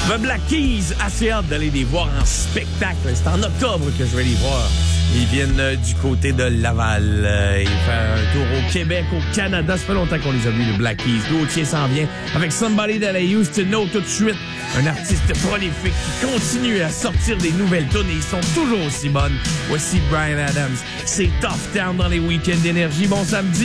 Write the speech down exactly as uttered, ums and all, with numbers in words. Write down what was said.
The Black Keys, assez hâte d'aller les voir en spectacle. C'est en octobre que je vais les voir. Ils viennent euh, du côté de Laval. Euh, ils font un tour au Québec, au Canada. Ça fait longtemps qu'on les a vus, les Black Keys. Gauthier s'en vient avec Somebody That I Used To Know tout de suite. Un artiste prolifique qui continue à sortir des nouvelles tunes et ils sont toujours aussi bonnes. Voici Bryan Adams. C'est Tough Town dans les week-ends d'énergie. Bon samedi.